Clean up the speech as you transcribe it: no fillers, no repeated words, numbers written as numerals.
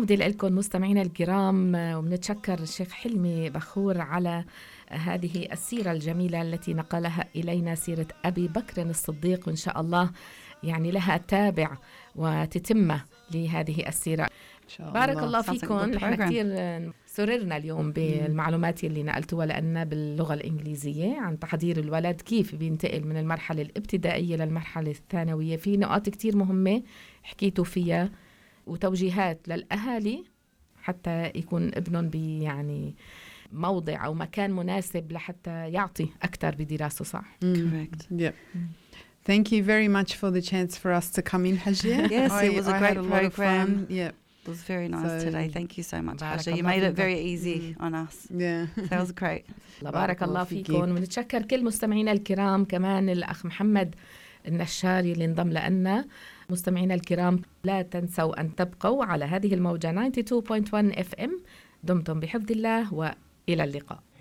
عودة لكم مستمعينا الكرام، وبنتشكر الشيخ حلمي بخور على هذه السيرة الجميلة التي نقلها إلينا، سيرة أبي بكر الصديق، وإن شاء الله يعني لها تابع وتتمة لهذه السيرة. بارك الله فيكم. نحن كثير سررنا اليوم بالمعلومات اللي نقلتوها لأننا باللغة الإنجليزية عن تحضير الولد كيف بينتقل من المرحلة الابتدائية للمرحلة الثانوية. في نقاط كتير مهمة حكيتوا فيها وتوجيهات للأهالي حتى يكون ابنهم يعني موضع أو مكان مناسب لحتى يعطي أكثر بدراسته. صح؟ Correct. Yeah. Thank you very much for the chance for us to come in, Hajia. Yes, it was a great program. Yeah. It was very nice today. Thank you so much, Hajia. You الله made it فيكم. very easy on us. Yeah. That was great. بارك الله فيكم. ونتشكر كل مستمعينا الكرام، كمان الأخ محمد النشاري اللي انضم لنا. مستمعينا الكرام، لا تنسوا أن تبقوا على هذه الموجة 92.1 FM. دمتم بحفظ الله وإلى اللقاء.